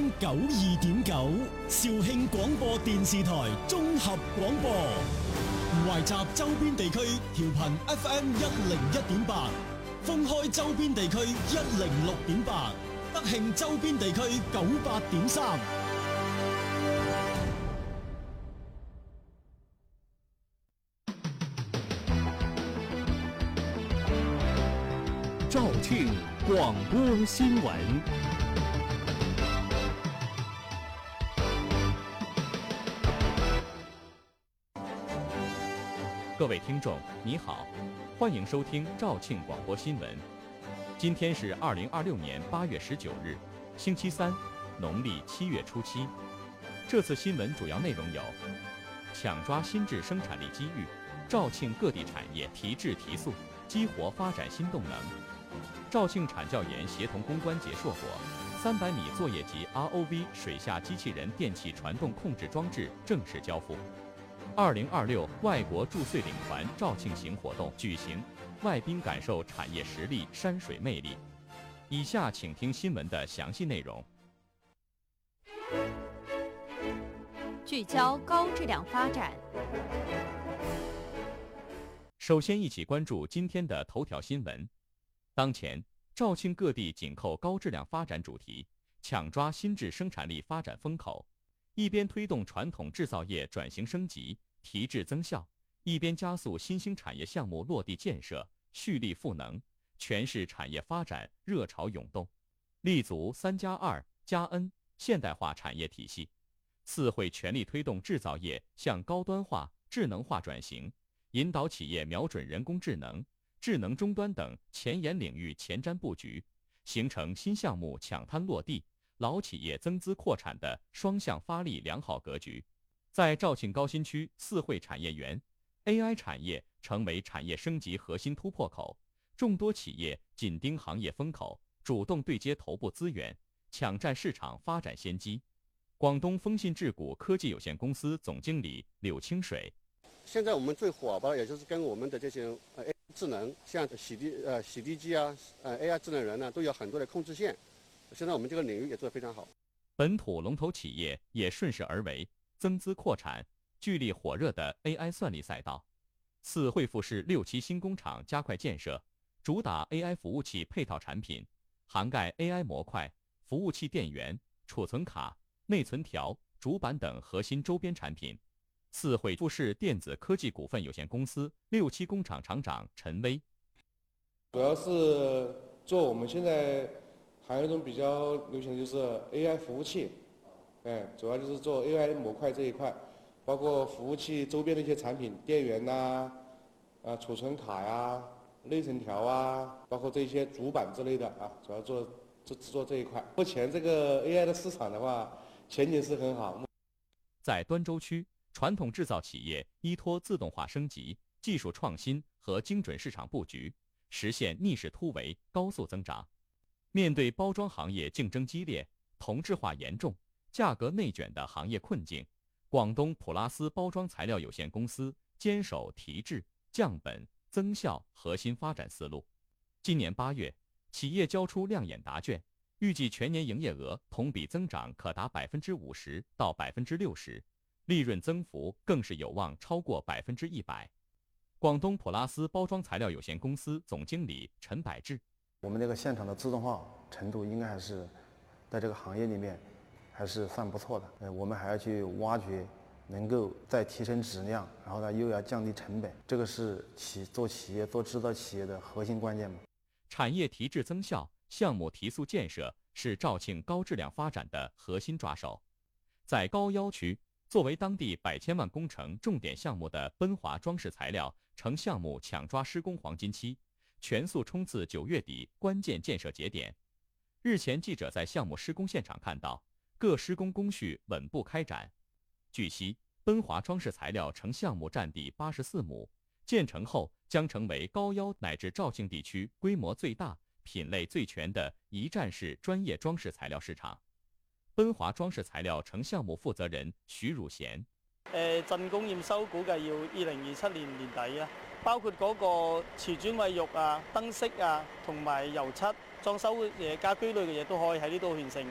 FM 92.9，肇慶廣播電視台綜合廣播，懷集周邊地區調頻 FM 101.8，封開周邊地區106.8，德慶周邊地區98.3。 肇慶廣播新聞。各位听众，你好，欢迎收听肇庆广播新闻。今天是2026年8月19日，星期三，农历7月初7。这次新闻主要内容有：抢抓新质生产力机遇，肇庆各地产业提质提速，激活发展新动能。肇庆产教研协同攻关结硕果，300米作业级 ROV 水下机器人电气传动控制装置正式交付。2026外国驻穗领团肇庆行活动举行，外宾感受产业实力、山水魅力。以下请听新闻的详细内容。 聚焦高质量发展。 首先，一起关注今天的头条新闻。当前，肇庆各地紧扣高质量发展主题，抢抓新质生产力发展风口，一边推动传统制造业转型升级、提质增效，一边加速新兴产业项目落地建设、蓄力赋能，全市产业发展热潮涌动，立足3+2+N 现代化产业体系。次会全力推动制造业向高端化、智能化转型，引导企业瞄准人工智能、智能终端等前沿领域前瞻布局，形成新项目抢滩落地、老企业增资扩产的双向发力良好格局。在肇庆高新区四会产业园 ，AI 产业成为产业升级核心突破口，众多企业紧盯行业风口，主动对接头部资源，抢占市场发展先机。广东风信智谷科技有限公司总经理柳清水： 现在我们最火爆，也就是跟我们的这些AI 智能，像洗涤机啊，AI 智能人呢，都有很多的控制线。现在我们这个领域也做得非常好。 本土龙头企业也顺势而为，增资扩产，聚力火热的 AI 算力赛道。四会复式6期新工厂加快建设，主打 AI 服务器配套产品，涵盖 AI 模块、服务器电源、储存卡、内存条、主板等核心周边产品。四会富士电子科技股份有限公司6期工厂厂长陈威： 主要是做我们现在还有一种比较流行的就是 AI 服务器，主要就是做 AI 模块这一块，包括服务器周边的一些产品，电源呐、储存卡呀、内存条啊，包括这些主板之类的啊，主要做制作这一块。目前这个 AI 的市场的话，前景是很好。 在端州区，传统制造企业依托自动化升级、技术创新和精准市场布局，实现逆势突围、高速增长。面对包装行业竞争激烈、同质化严重、价格内卷的行业困境，广东普拉斯包装材料有限公司坚守提质、降本、增效核心发展思路。今年8月，企业交出亮眼答卷，预计全年营业额同比增长可达50%到60%，利润增幅更是有望超过100%。广东普拉斯包装材料有限公司总经理陈百志： 我们这个现场的自动化程度应该还是在这个行业里面还是算不错的。我们还要去挖掘能够再提升质量，然后呢又要降低成本，这个是做企业做制造企业的核心关键嘛。 产业提质增效、项目提速建设是肇庆高质量发展的核心抓手。在高要区，作为当地100千万工程重点项目的奔华装饰材料成项目抢抓施工黄金期，全速冲刺9月底关键建设节点。日前，记者在项目施工现场看到，各施工工序稳步开展。据悉，奔华装饰材料成项目占地84亩，建成后将成为高要乃至肇庆地区规模最大、品类最全的一站式专业装饰材料市场。奔華裝飾材料成項目負責人許汝賢： 竣工驗收估計要2027年年底啊，包括嗰個瓷磚衛浴啊、燈飾啊，同埋油漆、裝修嘢、家居類嘅嘢都可以喺呢度完成㗎啦。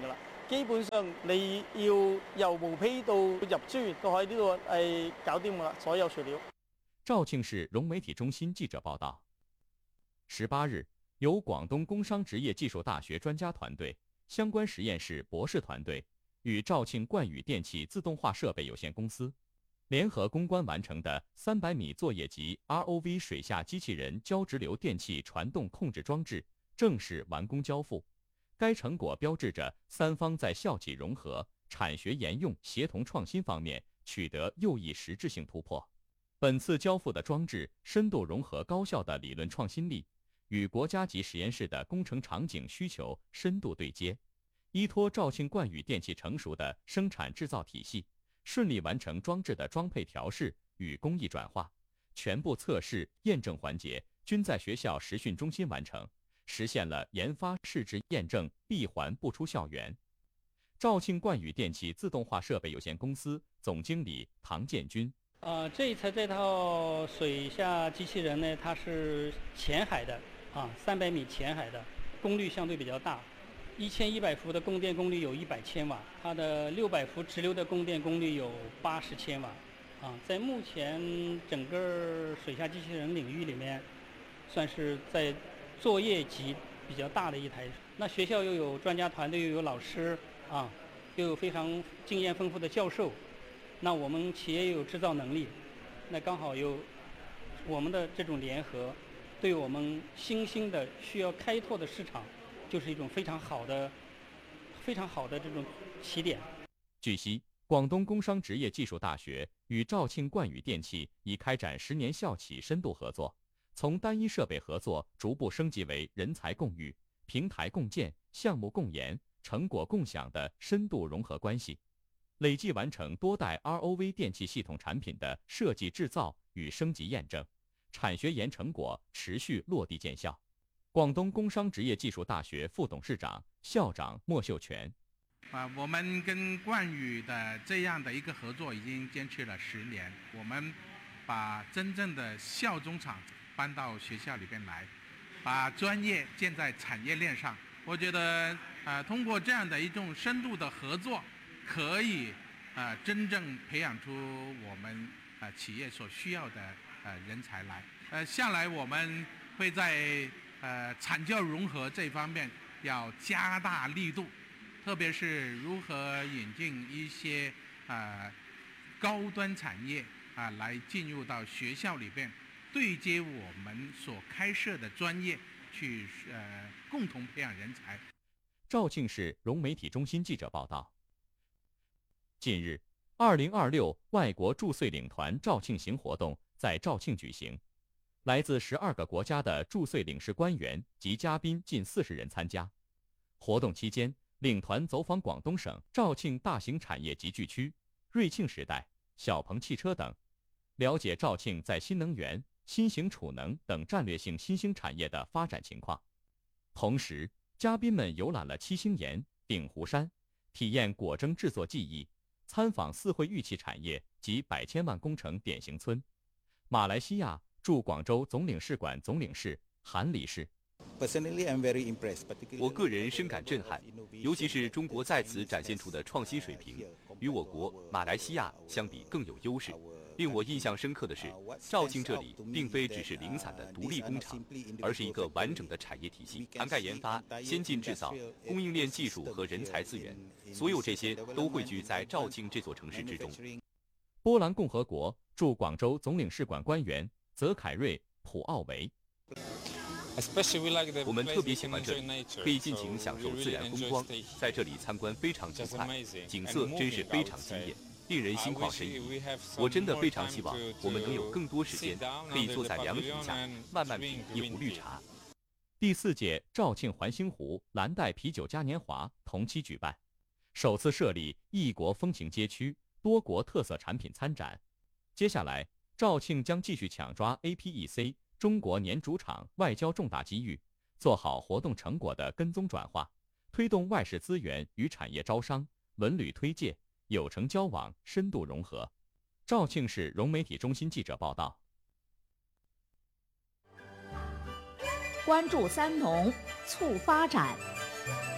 基本上你要由毛坯到入珠都喺呢度搞掂噶啦，所有材料。 肇庆市融媒体中心记者报道，18日，由广东工商职业技术大学专家团队、相关实验室博士团队与肇庆冠宇电气自动化设备有限公司联合攻关完成的300米作业级 ROV 水下机器人交直流电气传动控制装置正式完工交付。该成果标志着三方在校企融合、产学研用协同创新方面取得又一实质性突破。本次交付的装置深度融合高校的理论创新力，与国家级实验室的工程场景需求深度对接，依托肇庆冠宇电气成熟的生产制造体系，顺利完成装置的装配调试与工艺转化，全部测试验证环节均在学校实训中心完成，实现了研发试制验证闭环不出校园。肇庆冠宇电气自动化设备有限公司总经理唐建军。 这一次这套水下机器人呢，它是浅海的，300米浅海的，功率相对比较大，1100伏的供电功率有100千瓦，它的600伏直流的供电功率有80千瓦，在目前整个水下机器人领域里面，算是在作业级比较大的一台。那学校又有专家团队，又有老师又有非常经验丰富的教授。那我们企业也有制造能力，那刚好有我们的这种联合，对我们新兴的需要开拓的市场，就是一种非常好的这种起点。 据悉，广东工商职业技术大学与肇庆冠宇电气已开展10年校企深度合作，从单一设备合作逐步升级为人才共育、平台共建、项目共研、成果共享的深度融合关系。累计完成多代 ROV 电气系统产品的设计制造与升级验证，产学研成果持续落地见效。广东工商职业技术大学副董事长、校长莫秀全。 我们跟冠宇的这样的一个合作已经坚持了10年，我们把真正的校中厂搬到学校里边来，把专业建在产业链上。我觉得通过这样的一种深度的合作，可以真正培养出我们企业所需要的人才来。下来我们会在产教融合这方面要加大力度，特别是如何引进一些高端产业来进入到学校里边，对接我们所开设的专业，去共同培养人才。 肇庆市融媒体中心记者报道。近日，2026外国驻穗领团肇庆行活动在肇庆举行，来自12个国家的驻穗领事官员及嘉宾近40人参加。活动期间，领团走访广东省肇庆大型产业集聚区、瑞庆时代、小鹏汽车等，了解肇庆在新能源、新型储能等战略性新兴产业的发展情况。同时，嘉宾们游览了七星岩、鼎湖山，体验果蒸制作技艺，参访四惠玉器产业及100千万工程典型村。马来西亚驻广州总领事馆总领事韩理事。 我个人深感震撼，尤其是中国在此展现出的创新水平，与我国马来西亚相比更有优势。令我印象深刻的是，肇庆这里并非只是零散的独立工厂，而是一个完整的产业体系，涵盖研发、先进制造、供应链技术和人才资源，所有这些都汇聚在肇庆这座城市之中。 波兰共和国驻广州总领事馆官员泽凯瑞·普奥维。 我们特别喜欢这里，可以尽情享受自然风光，在这里参观非常精彩，景色真是非常惊艳，令人心旷神怡。我真的非常希望我们能有更多时间，可以坐在凉亭下，慢慢品一壶绿茶。 第4届肇庆环星湖蓝带啤酒嘉年华同期举办，首次设立异国风情街区、多国特色产品参展。接下来，肇庆将继续抢抓 APEC 中国年主场外交重大机遇，做好活动成果的跟踪转化，推动外事资源与产业招商、文旅推介、有成交往深度融合。肇庆市融媒体中心记者报道。 关注三农，促发展。